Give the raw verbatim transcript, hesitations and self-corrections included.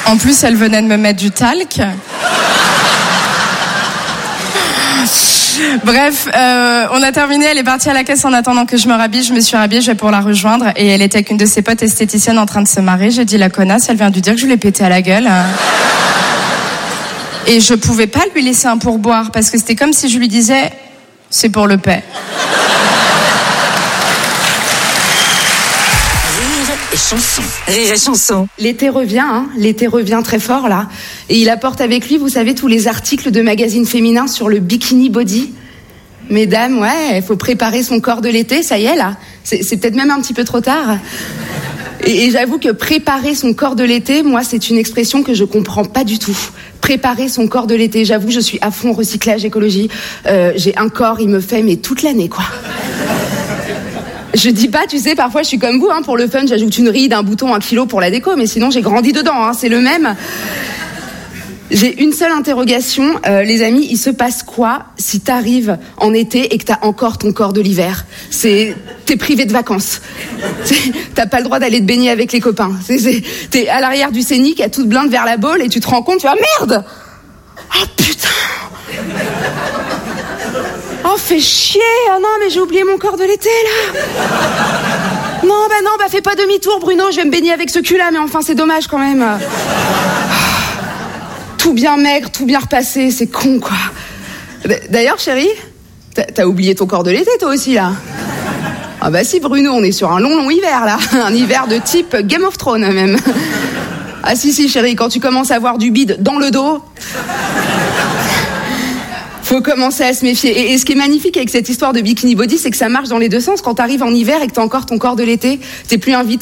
En plus, elle venait de me mettre du talc. Bref, euh, on a terminé, elle est partie à la caisse en attendant que je me rhabille, je me suis rhabillée, je vais pour la rejoindre et elle était avec une de ses potes esthéticiennes en train de se marrer. J'ai dit la connasse, elle vient de dire que je l'ai pété à la gueule. Et je pouvais pas lui laisser un pourboire parce que c'était comme si je lui disais c'est pour le paix. Et chanson. Rire et chanson. L'été revient, hein. L'été revient très fort là. Et il apporte avec lui, vous savez, tous les articles de magazines féminins sur le bikini body. Mesdames, ouais, il faut préparer son corps de l'été, ça y est là. C'est, c'est peut-être même un petit peu trop tard. Et, et j'avoue que préparer son corps de l'été, moi, c'est une expression que je comprends pas du tout. Préparer son corps de l'été, j'avoue, je suis à fond recyclage, écologie. Euh, j'ai un corps, il me fait, mais toute l'année, quoi. Je dis pas, tu sais, parfois je suis comme vous, hein, pour le fun, j'ajoute une ride, un bouton, un kilo pour la déco, mais sinon j'ai grandi dedans, hein, c'est le même. J'ai une seule interrogation, euh, les amis, il se passe quoi si t'arrives en été et que t'as encore ton corps de l'hiver? C'est, t'es privé de vacances. C'est, t'as pas le droit d'aller te baigner avec les copains. C'est, c'est, t'es à l'arrière du Scénic, à toute blinde vers la Baule, et tu te rends compte, tu vas, merde! Oh putain! Oh, fais chier! Ah non, mais j'ai oublié mon corps de l'été, là! Non, bah non, bah fais pas demi-tour, Bruno, je vais me baigner avec ce cul-là, mais enfin, c'est dommage quand même. Tout bien maigre, tout bien repassé, c'est con, quoi. D'ailleurs, chérie, t'as, t'as oublié ton corps de l'été, toi aussi, là? Ah bah si, Bruno, on est sur un long, long hiver, là. Un hiver de type Game of Thrones, même. Ah si, si, chérie, quand tu commences à avoir du bide dans le dos... Faut commencer à se méfier. Et, et ce qui est magnifique avec cette histoire de bikini body, c'est que ça marche dans les deux sens. Quand t'arrives en hiver et que t'as encore ton corps de l'été, t'es plus invité